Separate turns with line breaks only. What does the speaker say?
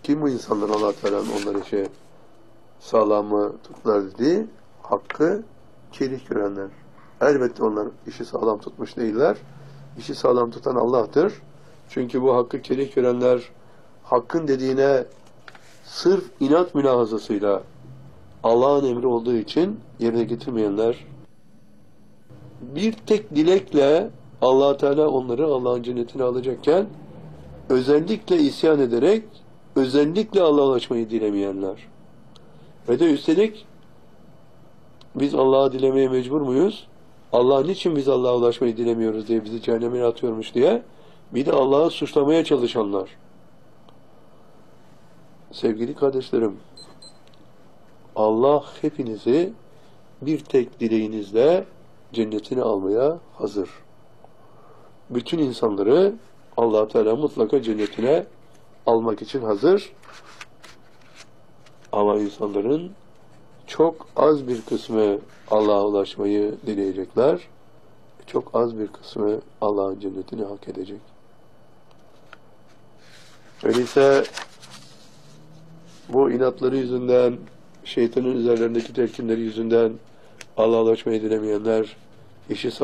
Kim bu insanlar Allah Teala'nın onları sağlamı tuttular dediği? Hakkı kerih görenler. Elbette onlar işi sağlam tutmuş değiller. İşi sağlam tutan Allah'tır. Çünkü bu hakkı kerih görenler hakkın dediğine sırf inat mülahazasıyla Allah'ın emri olduğu için yerine getirmeyenler, bir tek dilekle Allah Teala onları Allah'ın cennetine alacakken özellikle isyan ederek özellikle Allah'a ulaşmayı dilemeyenler. Ve de üstelik biz Allah'a dilemeye mecbur muyuz? Allah niçin biz Allah'a ulaşmayı dilemiyoruz diye bizi cehenneme atıyormuş diye bir de Allah'ı suçlamaya çalışanlar. Sevgili kardeşlerim, Allah hepinizi bir tek dileğinizle cennetine almaya hazır. Bütün insanları Allah Teala mutlaka cennetine almak için hazır. Ama insanların çok az bir kısmı Allah'a ulaşmayı dileyecekler. Çok az bir kısmı Allah'ın cennetini hak edecek. Öyleyse bu inatları yüzünden, şeytanın üzerlerindeki telkinleri yüzünden Allah'a ulaşmayı dilemeyenler işi